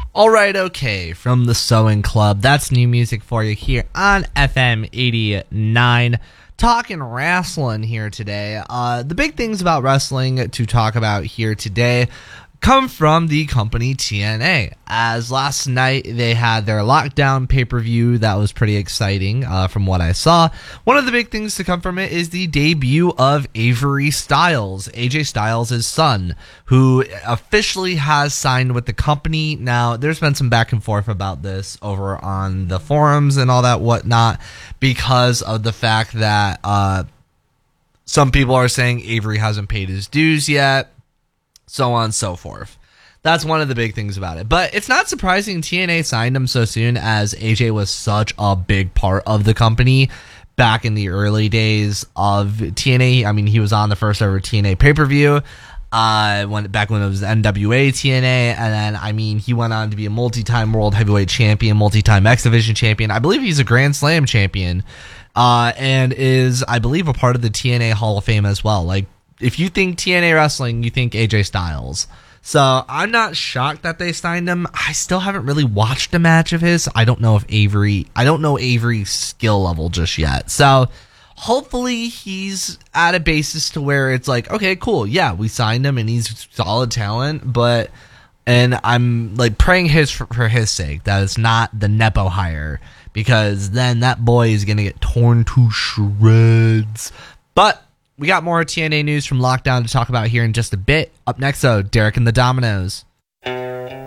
All right, okay, from the Sewing Club. That's new music for you here on FM 89. Talking wrestling here today. The big things about wrestling to talk about here today come from the company TNA. As last night they had their Lockdown pay-per-view that was pretty exciting from what I saw. One of the big things to come from it is the debut of Avery Styles, AJ Styles' son, who officially has signed with the company. Now, there's been some back and forth about this over on the forums and all that whatnot because of the fact that some people are saying Avery hasn't paid his dues yet, so on and so forth. That's one of the big things about it. But it's not surprising TNA signed him so soon, as AJ was such a big part of the company back in the early days of TNA. I mean, he was on the first ever TNA pay-per-view back when it was NWA TNA, and then, I mean, he went on to be a multi-time World Heavyweight Champion, multi-time X Division Champion. I believe he's a Grand Slam champion, and is, I believe, a part of the TNA Hall of Fame as well. Like, if you think TNA wrestling, you think AJ Styles. So I'm not shocked that they signed him. I still haven't really watched a match of his. I don't know Avery's skill level just yet. So hopefully he's at a basis to where it's like, okay, cool. Yeah, we signed him and he's solid talent, and I'm like praying for his sake that it's not the Nepo hire, because then that boy is going to get torn to shreds. But we got more TNA news from Lockdown to talk about here in just a bit. Up next, though, Derek and the Dominoes.